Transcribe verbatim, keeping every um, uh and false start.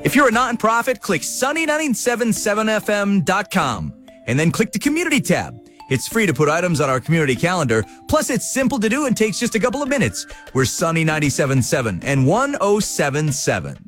If you're a nonprofit, click sunny nine seven seven f m dot com and then click the Community tab. It's free to put items on our community calendar, plus it's simple to do and takes just a couple of minutes. We're Sunny ninety-seven point seven and one oh seven point seven.